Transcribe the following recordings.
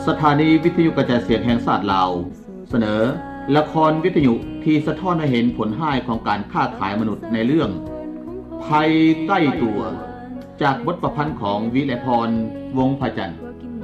สถานีวิทยุกระจายเสียงแห่งชาติลาวเสนอละครวิทยุที่สะท้อนให้เห็นผลร้ายของการค้าขายมนุษย์ในเรื่องภัยใกล้ตัวจากบทประพันธ์ของวิไลพรวงศ์พระจันทร์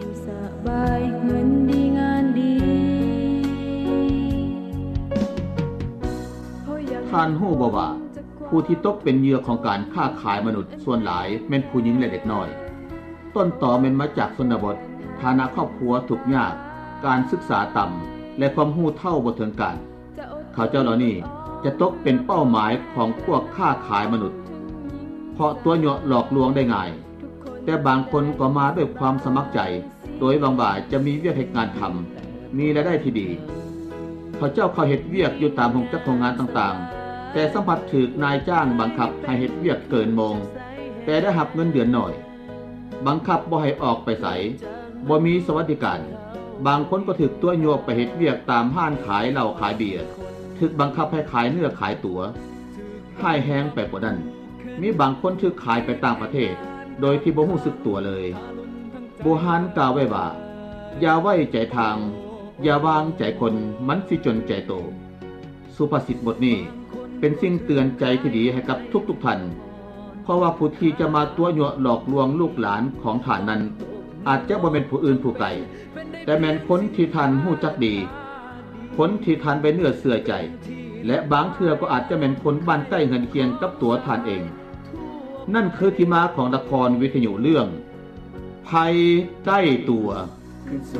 ท่านฮู้บ่ว่าผู้ที่ตกเป็นเหยื่อของการค้าขายมนุษย์ส่วนหลายแม่นผู้หญิงและเด็กน้อยต้นตอแม่นมาจากชนบทฐานะครอบครัวทุกข์ยากการศึกษาต่ำและความรู้เท่าบ่ถึงการเขาเจ้าเหล่านี้จะตกเป็นเป้าหมายของพวกค้าขายมนุษย์เพราะตัวเหยาะหลอกลวงได้ง่ายแต่บางคนก็มาด้วยความสมัครใจโดยหวังว่าจะมีเวียกให้งานทำมีรายได้ที่ดีเขาเจ้าเขาเฮ็ดเวียกอยู่ตามโรงจักรโรงงานต่างๆแต่สัมผัสถูกนายจ้างบังคับให้เฮ็ดเวียกเกินโมงแต่ได้รับเงินเดือนน้อยบังคับบ่ให้ออกไปไสบ่มีสวัสดิการบางคนก็ถูกตัวโยกไปเฮ็ดเวียกตามห้านขายเหล้าขายเบียร์ถูกบังคับให้ขายเนื้อขายตั๋วให้แฮงไปกว่านั้นมีบางคนถูกขายไปต่างประเทศโดยที่บ่รู้สึกตัวเลยโบราณกล่าวไว้ว่าอย่าไว้ใจทางอย่าวางใจคนมันสิจนใจโตสุภาษิตบทนี้เป็นสิ่งเตือนใจที่ดีให้กับทุกท่านเพราะว่าผู้ที่จะมาตัวยั่วหลอกลวงลูกหลานของท่านนั้นอาจจะบ่แม่นผู้อื่นผู้ไกลแต่แม่นคนที่ท่านรู้จักดีคนที่ท่านไปเนื้อเชื่อใจและบางเทื่อก็อาจจะแม่นคนบ้านใกล้เฮือนเคียงกับตัวท่านเองนั่นคือที่มาของละครวิทยุเรื่องภัยใกล้ตัว